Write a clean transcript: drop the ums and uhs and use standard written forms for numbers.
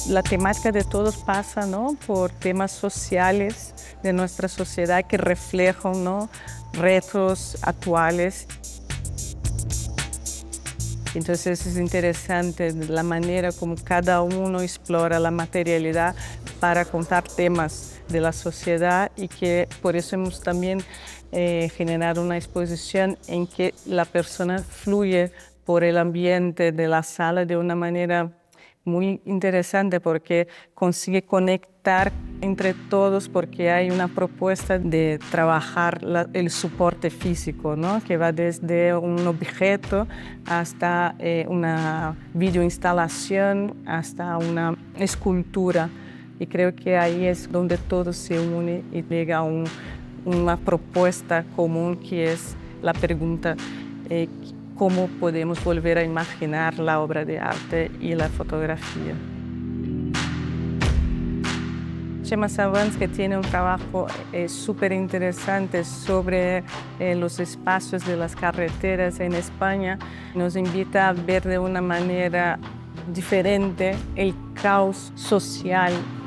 La temática de todos pasa, ¿no?, por temas sociales de nuestra sociedad que reflejan, ¿no?, retos actuales. Entonces es interesante la manera como cada uno explora la materialidad para contar temas de la sociedad, y que por eso hemos también generado una exposición en que la persona fluye por el ambiente de la sala de una manera muy interesante, porque consigue conectar entre todos, porque hay una propuesta de trabajar el soporte físico, ¿no?, que va desde un objeto hasta una videoinstalación, hasta una escultura. Y creo que ahí es donde todo se une y llega a una propuesta común, que es la pregunta: ¿cómo podemos volver a imaginar la obra de arte y la fotografía? Chema Savans, que tiene un trabajo súper interesante sobre los espacios de las carreteras en España, nos invita a ver de una manera diferente el caos social